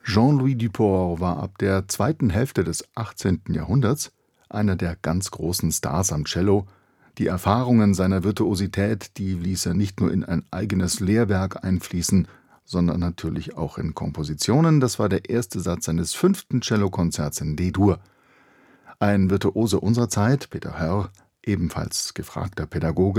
Jean-Louis Duport war ab der zweiten Hälfte des 18. Jahrhunderts einer der ganz großen Stars am Cello. Die Erfahrungen seiner Virtuosität, die ließ er nicht nur in ein eigenes Lehrwerk einfließen, sondern natürlich auch in Kompositionen. Das war der erste Satz seines 5. Cellokonzerts in D-Dur. Ein Virtuose unserer Zeit, Peter Hörr, ebenfalls gefragter Pädagoge,